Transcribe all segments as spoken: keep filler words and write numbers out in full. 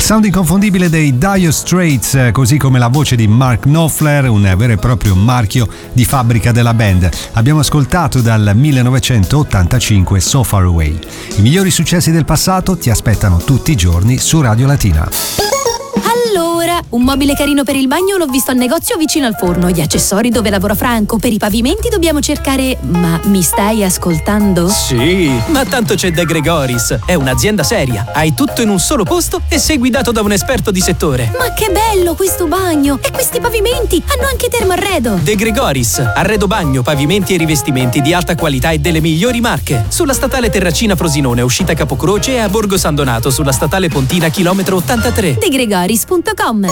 sound inconfondibile dei Dire Straits, così come la voce di Mark Knopfler, un vero e proprio marchio di fabbrica della band. Abbiamo ascoltato dal millenovecentottantacinque So Far Away. I migliori successi del passato ti aspettano tutti i giorni su Radio Latina. Allora, un mobile carino per il bagno l'ho visto al negozio vicino al forno. Gli accessori dove lavora Franco. Per i pavimenti dobbiamo cercare... Ma mi stai ascoltando? Sì, ma tanto c'è De Gregoris. È un'azienda seria. Hai tutto in un solo posto e sei guidato da un esperto di settore. Ma che bello questo bagno! E questi pavimenti hanno anche termoarredo. De Gregoris, arredo bagno, pavimenti e rivestimenti di alta qualità e delle migliori marche. Sulla statale Terracina Frosinone, uscita Capocroce, e a Borgo San Donato sulla statale Pontina chilometro ottantatré. De Gregoris punto com.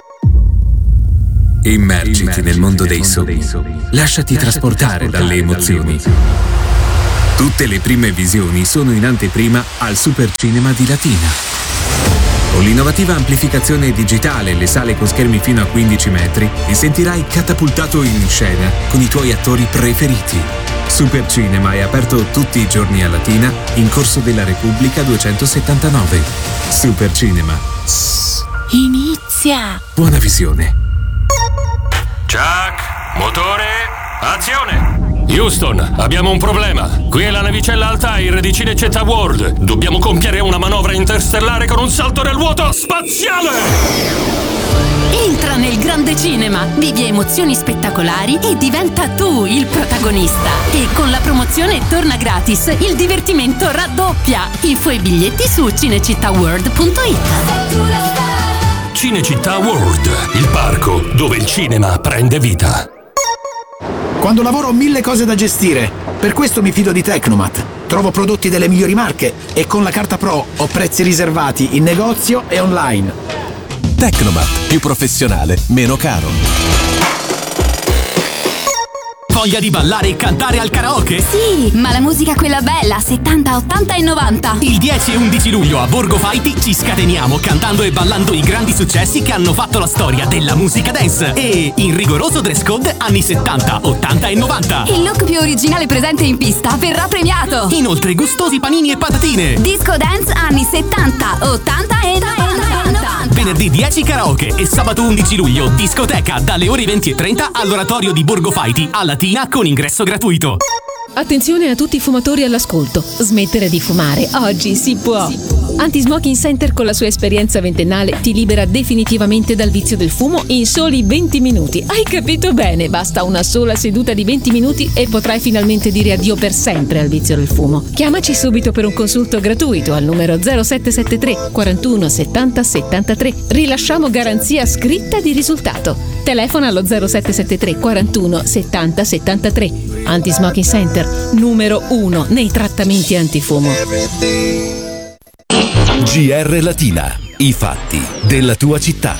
Immergiti nel mondo dei sogni. Lasciati trasportare dalle emozioni. Tutte le prime visioni sono in anteprima al Supercinema di Latina. Con l'innovativa amplificazione digitale e le sale con schermi fino a quindici metri, ti sentirai catapultato in scena con i tuoi attori preferiti. Supercinema è aperto tutti i giorni a Latina, in Corso della Repubblica duecentosettantanove. Supercinema. Inizia! Buona visione. Chuck, motore, azione! Houston, abbiamo un problema. Qui è la navicella Altair di Cinecittà World. Dobbiamo compiere una manovra interstellare con un salto nel vuoto spaziale! Entra nel grande cinema, vivi emozioni spettacolari e diventa tu il protagonista. E con la promozione torna gratis, il divertimento raddoppia. Info e biglietti su cinecittàworld punto it. Cinecittà World, il parco dove il cinema prende vita. Quando lavoro ho mille cose da gestire, per questo mi fido di Tecnomat. Trovo prodotti delle migliori marche e con la carta Pro ho prezzi riservati in negozio e online. Tecnomat, più professionale, meno caro. Voglia di ballare e cantare al karaoke? Sì, ma la musica quella bella, settanta, ottanta e novanta. Il dieci e undici luglio a Borgo Fighty ci scateniamo cantando e ballando i grandi successi che hanno fatto la storia della musica dance. E in rigoroso dress code anni settanta, ottanta e novanta. Il look più originale presente in pista verrà premiato. Inoltre gustosi panini e patatine. Disco dance anni settanta, ottanta e novanta. Venerdì dieci karaoke e sabato undici luglio discoteca dalle ore venti e trenta all'oratorio di Borgo Fighty a Latina con ingresso gratuito. Attenzione a tutti i fumatori all'ascolto. Smettere di fumare oggi si può. Anti-Smoking Center con la sua esperienza ventennale ti libera definitivamente dal vizio del fumo in soli venti minuti. Hai capito bene? Basta una sola seduta di venti minuti e potrai finalmente dire addio per sempre al vizio del fumo. Chiamaci subito per un consulto gratuito al numero zero sette sette tre quarantuno settanta settantatré. Rilasciamo garanzia scritta di risultato. Telefona allo zero sette sette tre quarantuno settanta settantatré. Anti-Smoking Center, numero uno nei trattamenti antifumo. G R Latina, i fatti della tua città.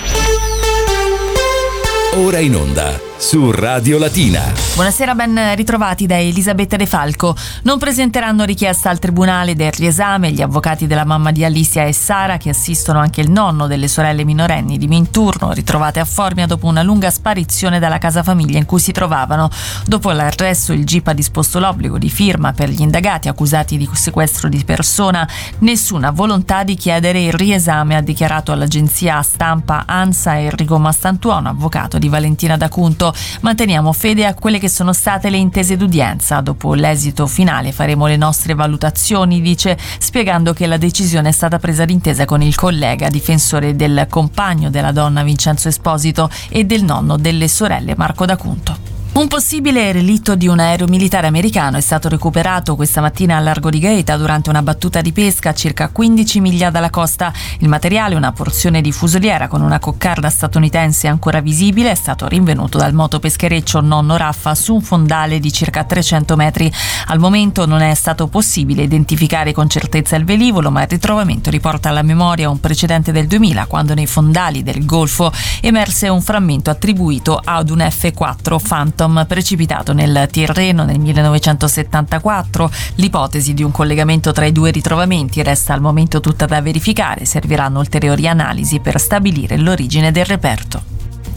Ora in onda su Radio Latina. Buonasera, ben ritrovati da Elisabetta De Falco. Non presenteranno richiesta al tribunale del riesame gli avvocati della mamma di Alicia e Sara, che assistono anche il nonno delle sorelle minorenni di Minturno, ritrovate a Formia dopo una lunga sparizione dalla casa famiglia in cui si trovavano. Dopo l'arresto, il G I P ha disposto l'obbligo di firma per gli indagati accusati di sequestro di persona. Nessuna volontà di chiedere il riesame, ha dichiarato all'agenzia stampa ANSA Enrico Mastantuono, avvocato di Valentina D'Acunto. Manteniamo fede a quelle che sono state le intese d'udienza. Dopo l'esito finale faremo le nostre valutazioni, dice, spiegando che la decisione è stata presa d'intesa con il collega difensore del compagno della donna Vincenzo Esposito e del nonno delle sorelle Marco D'Acunto. Un possibile relitto di un aereo militare americano è stato recuperato questa mattina al largo di Gaeta durante una battuta di pesca a circa quindici miglia dalla costa. Il materiale, una porzione di fusoliera con una coccarda statunitense ancora visibile, è stato rinvenuto dal motopeschereccio Nonno Raffa su un fondale di circa trecento metri. Al momento non è stato possibile identificare con certezza il velivolo, ma il ritrovamento riporta alla memoria un precedente del duemila, quando nei fondali del Golfo emerse un frammento attribuito ad un F quattro Phantom precipitato nel Tirreno nel millenovecentosettantaquattro. L'ipotesi di un collegamento tra i due ritrovamenti resta al momento tutta da verificare. Serviranno ulteriori analisi per stabilire l'origine del reperto.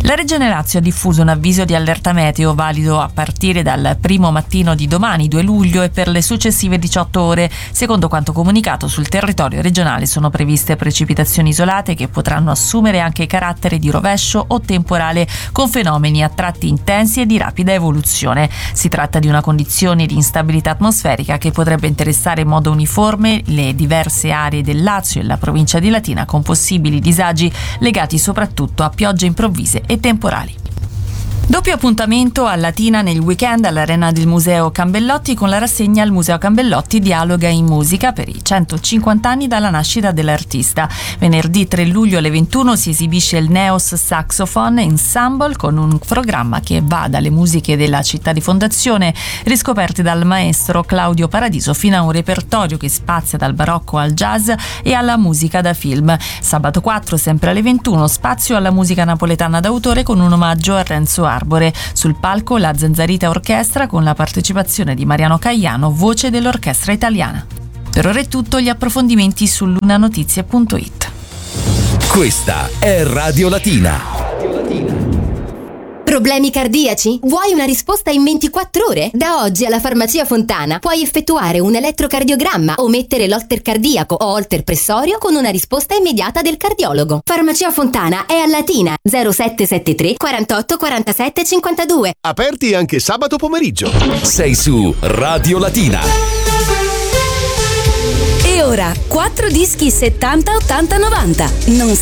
La Regione Lazio ha diffuso un avviso di allerta meteo valido a partire dal primo mattino di domani, due luglio, e per le successive diciotto ore. Secondo quanto comunicato, sul territorio regionale sono previste precipitazioni isolate che potranno assumere anche carattere di rovescio o temporale, con fenomeni a tratti intensi e di rapida evoluzione. Si tratta di una condizione di instabilità atmosferica che potrebbe interessare in modo uniforme le diverse aree del Lazio e la provincia di Latina, con possibili disagi legati soprattutto a piogge improvvise e temporali. Doppio appuntamento a Latina nel weekend all'Arena del Museo Cambellotti con la rassegna al Museo Cambellotti Dialoga in Musica per i centocinquanta anni dalla nascita dell'artista. Venerdì tre luglio alle ventuno si esibisce il Neos Saxophone Ensemble con un programma che va dalle musiche della città di fondazione riscoperte dal maestro Claudio Paradiso fino a un repertorio che spazia dal barocco al jazz e alla musica da film. Sabato quattro, sempre alle ventuno, spazio alla musica napoletana d'autore con un omaggio a Renzo Arbore. Sul palco la Zanzarita Orchestra con la partecipazione di Mariano Caiano, voce dell'orchestra italiana. Per ora è tutto, gli approfondimenti su lunanotizie punto it. Questa è Radio Latina. Problemi cardiaci? Vuoi una risposta in ventiquattro ore? Da oggi alla Farmacia Fontana puoi effettuare un elettrocardiogramma o mettere l'holter cardiaco o holter pressorio con una risposta immediata del cardiologo. Farmacia Fontana è a Latina, zero sette sette tre quarantotto quarantasette cinquantadue. Aperti anche sabato pomeriggio. Sei su Radio Latina. E ora, quattro dischi settanta ottanta novanta. Non